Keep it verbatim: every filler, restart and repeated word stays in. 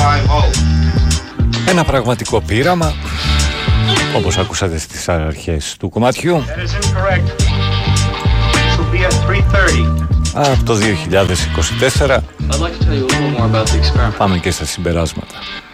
Ένα πραγματικό πείραμα, όπως ακούσατε στις αρχές του κομματιού, από το δύο χιλιάδες είκοσι τέσσερα. Πάμε και στα συμπεράσματα.